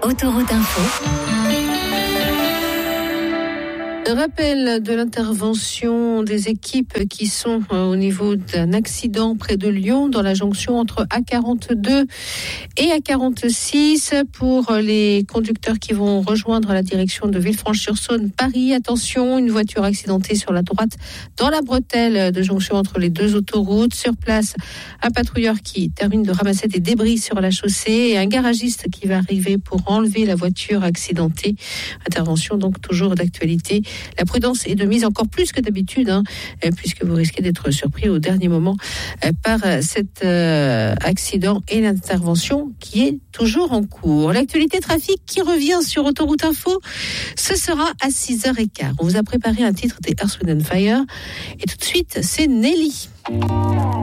Autoroute Info. Rappel de l'intervention des équipes qui sont au niveau d'un accident près de Lyon, dans la jonction entre A42 et A46. Pour les conducteurs qui vont rejoindre la direction de Villefranche-sur-Saône, Paris, attention, une voiture accidentée sur la droite dans la bretelle de jonction entre les deux autoroutes. Sur place, un patrouilleur qui termine de ramasser des débris sur la chaussée et un garagiste qui va arriver pour enlever la voiture accidentée. Intervention donc toujours d'actualité. La prudence est de mise encore plus que d'habitude, puisque vous risquez d'être surpris au dernier moment par cet accident et l'intervention qui est toujours en cours. L'actualité trafic qui revient sur Autoroute Info, ce sera à 6h15. On vous a préparé un titre des Earth, Wind & Fire et tout de suite, c'est Nelly.